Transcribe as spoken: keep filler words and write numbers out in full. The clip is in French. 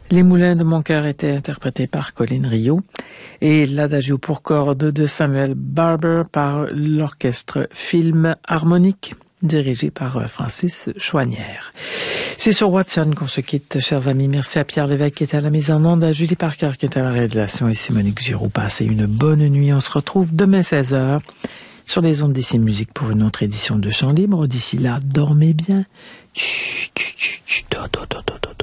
Les Moulins de mon cœur étaient interprétés par Colin Rio et l'Adagio pour cordes de Samuel Barber par l'orchestre Film Harmonique dirigé par Francis Chouanière. C'est sur Watson qu'on se quitte, chers amis. Merci à Pierre Lévesque qui était à la mise en onde, à Julie Parker qui était à la réalisation et Monique Giroux. Passez une bonne nuit. On se retrouve demain seize heures sur les ondes d'Ici Musique pour une autre édition de Chant Libre. D'ici là, dormez bien. Chut, chut, chut, chut, do, do, do, do, do.